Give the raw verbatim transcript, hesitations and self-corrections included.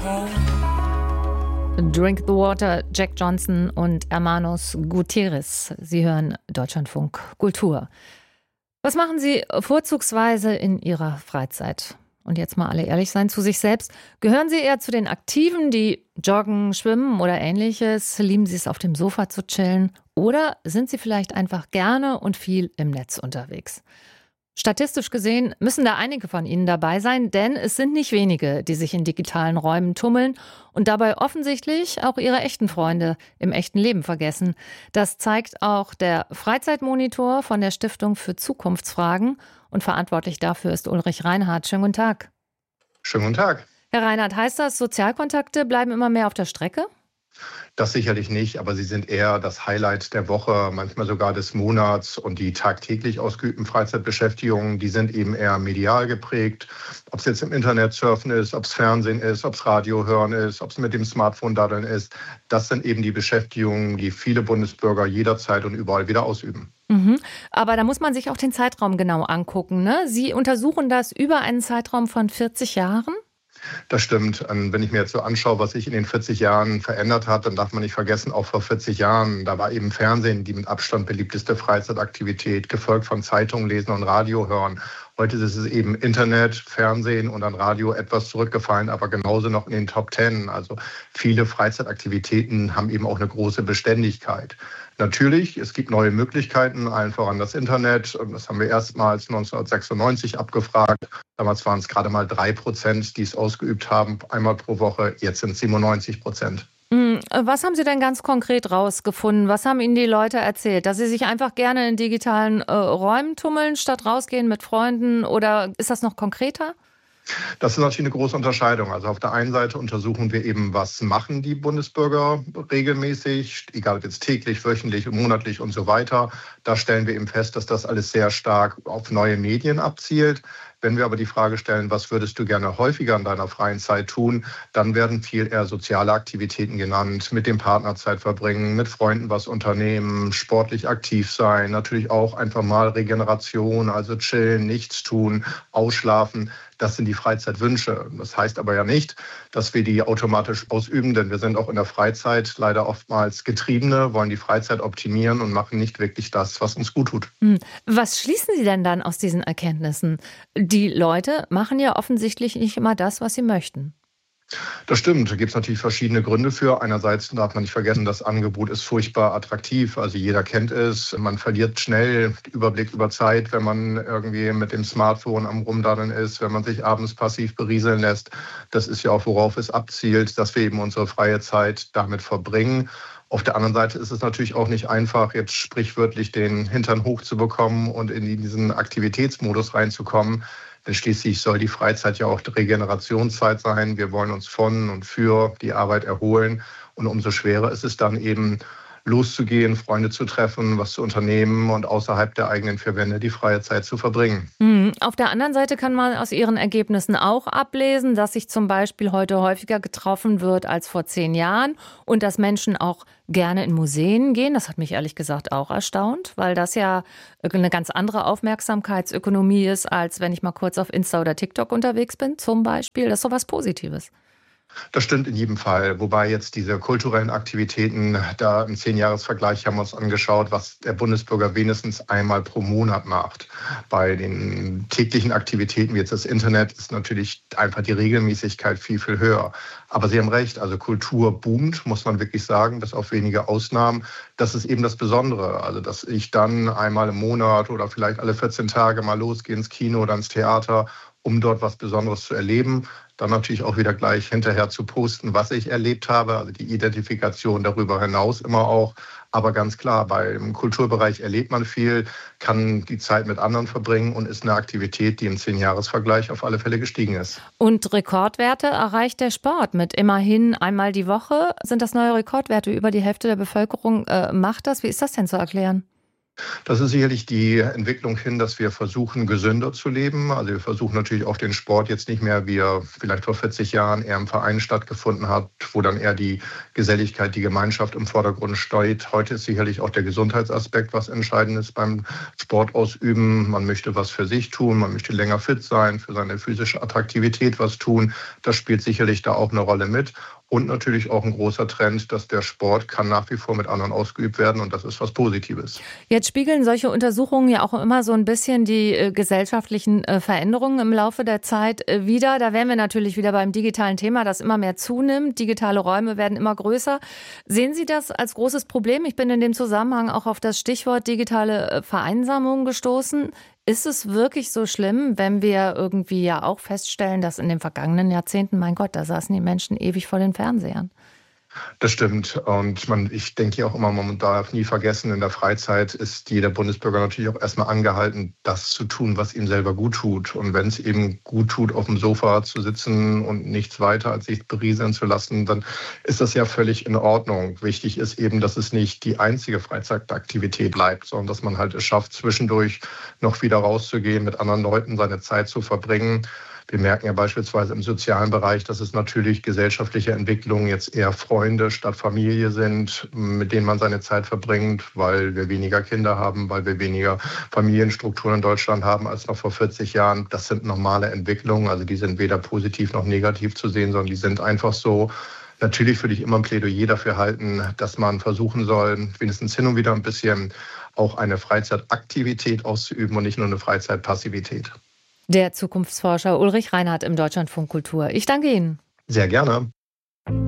Drink the Water, Jack Johnson und Hermanos Gutierrez. Sie hören Deutschlandfunk Kultur. Was machen Sie vorzugsweise in Ihrer Freizeit? Und jetzt mal alle ehrlich sein zu sich selbst. Gehören Sie eher zu den Aktiven, die joggen, schwimmen oder ähnliches? Lieben Sie es, auf dem Sofa zu chillen? Oder sind Sie vielleicht einfach gerne und viel im Netz unterwegs? Statistisch gesehen müssen da einige von Ihnen dabei sein, denn es sind nicht wenige, die sich in digitalen Räumen tummeln und dabei offensichtlich auch ihre echten Freunde im echten Leben vergessen. Das zeigt auch der Freizeitmonitor von der Stiftung für Zukunftsfragen und verantwortlich dafür ist Ulrich Reinhardt. Schönen guten Tag. Schönen guten Tag. Herr Reinhardt, heißt das, Sozialkontakte bleiben immer mehr auf der Strecke? Das sicherlich nicht, aber sie sind eher das Highlight der Woche, manchmal sogar des Monats. Und die tagtäglich ausgeübten Freizeitbeschäftigungen, die sind eben eher medial geprägt. Ob es jetzt im Internet surfen ist, ob es Fernsehen ist, ob es Radio hören ist, ob es mit dem Smartphone daddeln ist. Das sind eben die Beschäftigungen, die viele Bundesbürger jederzeit und überall wieder ausüben. Mhm. Aber da muss man sich auch den Zeitraum genau angucken, ne? Sie untersuchen das über einen Zeitraum von vierzig Jahren? Das stimmt. Wenn ich mir jetzt so anschaue, was sich in den vierzig Jahren verändert hat, dann darf man nicht vergessen, auch vor vierzig Jahren, da war eben Fernsehen die mit Abstand beliebteste Freizeitaktivität, gefolgt von Zeitungen lesen und Radio hören. Heute ist es eben Internet, Fernsehen und dann Radio etwas zurückgefallen, aber genauso noch in den Top Ten. Also viele Freizeitaktivitäten haben eben auch eine große Beständigkeit. Natürlich, es gibt neue Möglichkeiten, allen voran das Internet. Das haben wir erstmals neunzehnhundertsechsundneunzig abgefragt. Damals waren es gerade mal drei Prozent, die es ausgeübt haben, einmal pro Woche. Jetzt sind es siebenundneunzig Prozent. Was haben Sie denn ganz konkret rausgefunden? Was haben Ihnen die Leute erzählt? Dass sie sich einfach gerne in digitalen äh, Räumen tummeln, statt rausgehen mit Freunden? Oder ist das noch konkreter? Das ist natürlich eine große Unterscheidung. Also auf der einen Seite untersuchen wir eben, was machen die Bundesbürger regelmäßig, egal ob jetzt täglich, wöchentlich, monatlich und so weiter. Da stellen wir eben fest, dass das alles sehr stark auf neue Medien abzielt. Wenn wir aber die Frage stellen, was würdest du gerne häufiger in deiner freien Zeit tun, dann werden viel eher soziale Aktivitäten genannt, mit dem Partner Zeit verbringen, mit Freunden was unternehmen, sportlich aktiv sein, natürlich auch einfach mal Regeneration, also chillen, nichts tun, ausschlafen. Das sind die Freizeitwünsche. Das heißt aber ja nicht, dass wir die automatisch ausüben, denn wir sind auch in der Freizeit leider oftmals Getriebene, wollen die Freizeit optimieren und machen nicht wirklich das, was uns gut tut. Was schließen Sie denn dann aus diesen Erkenntnissen? Die Leute machen ja offensichtlich nicht immer das, was sie möchten. Das stimmt, da gibt es natürlich verschiedene Gründe für. Einerseits darf man nicht vergessen, das Angebot ist furchtbar attraktiv. Also jeder kennt es. Man verliert schnell den Überblick über Zeit, wenn man irgendwie mit dem Smartphone am Rumdaddeln ist, wenn man sich abends passiv berieseln lässt. Das ist ja auch, worauf es abzielt, dass wir eben unsere freie Zeit damit verbringen. Auf der anderen Seite ist es natürlich auch nicht einfach, jetzt sprichwörtlich den Hintern hochzubekommen und in diesen Aktivitätsmodus reinzukommen. Denn schließlich soll die Freizeit ja auch Regenerationszeit sein. Wir wollen uns von und für die Arbeit erholen. Und umso schwerer ist es dann eben, loszugehen, Freunde zu treffen, was zu unternehmen und außerhalb der eigenen vier Wände die freie Zeit zu verbringen. Mhm. Auf der anderen Seite kann man aus Ihren Ergebnissen auch ablesen, dass sich zum Beispiel heute häufiger getroffen wird als vor zehn Jahren und dass Menschen auch gerne in Museen gehen. Das hat mich ehrlich gesagt auch erstaunt, weil das ja eine ganz andere Aufmerksamkeitsökonomie ist, als wenn ich mal kurz auf Insta oder TikTok unterwegs bin zum Beispiel. Das ist so was Positives. Das stimmt in jedem Fall. Wobei jetzt diese kulturellen Aktivitäten, da im Zehn-Jahres-Vergleich haben wir uns angeschaut, was der Bundesbürger wenigstens einmal pro Monat macht. Bei den täglichen Aktivitäten wie jetzt das Internet ist natürlich einfach die Regelmäßigkeit viel, viel höher. Aber Sie haben recht, also Kultur boomt, muss man wirklich sagen, bis auf wenige Ausnahmen. Das ist eben das Besondere. Also dass ich dann einmal im Monat oder vielleicht alle vierzehn Tage mal losgehe ins Kino oder ins Theater, um dort was Besonderes zu erleben. Dann natürlich auch wieder gleich hinterher zu posten, was ich erlebt habe, also die Identifikation darüber hinaus immer auch. Aber ganz klar, beim Kulturbereich erlebt man viel, kann die Zeit mit anderen verbringen und ist eine Aktivität, die im Zehn-Jahres-Vergleich auf alle Fälle gestiegen ist. Und Rekordwerte erreicht der Sport mit immerhin einmal die Woche. Sind das neue Rekordwerte? Über die Hälfte der Bevölkerung äh, macht das. Wie ist das denn zu erklären? Das ist sicherlich die Entwicklung hin, dass wir versuchen, gesünder zu leben. Also wir versuchen natürlich auch den Sport jetzt nicht mehr, wie er vielleicht vor vierzig Jahren eher im Verein stattgefunden hat, wo dann eher die Geselligkeit, die Gemeinschaft im Vordergrund steht. Heute ist sicherlich auch der Gesundheitsaspekt was entscheidend ist beim Sport ausüben. Man möchte was für sich tun, man möchte länger fit sein, für seine physische Attraktivität was tun. Das spielt sicherlich da auch eine Rolle mit. Und natürlich auch ein großer Trend, dass der Sport kann nach wie vor mit anderen ausgeübt werden und das ist was Positives. Jetzt spiegeln solche Untersuchungen ja auch immer so ein bisschen die äh, gesellschaftlichen äh, Veränderungen im Laufe der Zeit äh, wider. Da wären wir natürlich wieder beim digitalen Thema, das immer mehr zunimmt. Digitale Räume werden immer größer. Sehen Sie das als großes Problem? Ich bin in dem Zusammenhang auch auf das Stichwort digitale äh, Vereinsamung gestoßen. Ist es wirklich so schlimm, wenn wir irgendwie ja auch feststellen, dass in den vergangenen Jahrzehnten, mein Gott, da saßen die Menschen ewig vor den Fernsehern? Das stimmt. Und man, ich denke ja auch immer, man darf nie vergessen, in der Freizeit ist jeder Bundesbürger natürlich auch erstmal angehalten, das zu tun, was ihm selber gut tut. Und wenn es eben gut tut, auf dem Sofa zu sitzen und nichts weiter als sich berieseln zu lassen, dann ist das ja völlig in Ordnung. Wichtig ist eben, dass es nicht die einzige Freizeitaktivität bleibt, sondern dass man halt es schafft, zwischendurch noch wieder rauszugehen, mit anderen Leuten seine Zeit zu verbringen. Wir merken ja beispielsweise im sozialen Bereich, dass es natürlich gesellschaftliche Entwicklungen jetzt eher Freunde statt Familie sind, mit denen man seine Zeit verbringt, weil wir weniger Kinder haben, weil wir weniger Familienstrukturen in Deutschland haben als noch vor vierzig Jahren. Das sind normale Entwicklungen, also die sind weder positiv noch negativ zu sehen, sondern die sind einfach so. Natürlich würde ich immer ein Plädoyer dafür halten, dass man versuchen soll, wenigstens hin und wieder ein bisschen auch eine Freizeitaktivität auszuüben und nicht nur eine Freizeitpassivität. Der Zukunftsforscher Ulrich Reinhardt im Deutschlandfunk Kultur. Ich danke Ihnen. Sehr gerne.